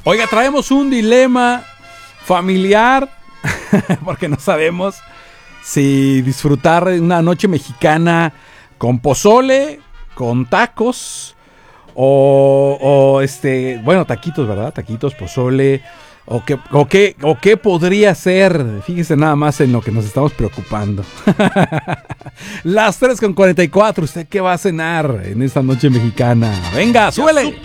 Oiga, traemos un dilema familiar porque no sabemos si disfrutar de una noche mexicana con pozole, con tacos bueno, taquitos, ¿verdad? Taquitos, pozole, o qué podría ser. Fíjese nada más en lo que nos estamos preocupando. Las 3:44, ¿usted qué va a cenar en esta noche mexicana? Venga, súbele.